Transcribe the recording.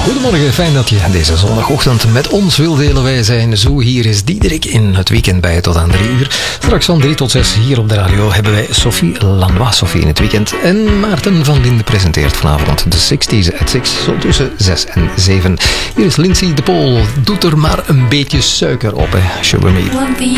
Goedemorgen, fijn dat je deze zondagochtend met ons wil delen. Wij zijn zo, hier is Diederik in het weekend bij je tot aan 3 uur. Straks van 3 tot 6 hier op de radio hebben wij Sophie Lanois, Sophie in het weekend. En Maarten van Linde presenteert vanavond de 60s at 6, zo tussen 6 en 7. Hier is Lindsay de Pool, doet er maar een beetje suiker op, hè. Sugar Me.